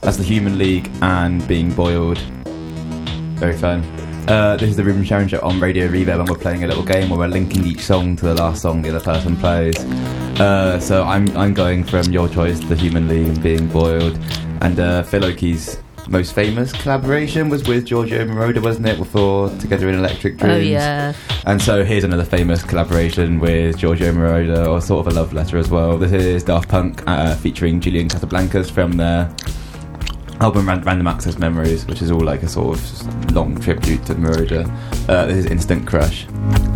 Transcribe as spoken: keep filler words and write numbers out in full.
That's the Human League and Being Boiled. Very fun. Uh, this is the Ruben Sharon Show on Radio Reverb, and we're playing a little game where we're linking each song to the last song the other person plays. Uh, so I'm I'm going from your choice, the Human League and Being Boiled, and uh, Phil Oakey's most famous collaboration was with Giorgio Moroder, wasn't it, before Together in Electric Dreams? Oh yeah. And so here's another famous collaboration with Giorgio Moroder, or sort of a love letter as well. This is Daft Punk uh, featuring Julian Casablancas from their album Ran- Random Access Memories, which is all like a sort of long tribute to Moroder. Uh, this is Instant Crush.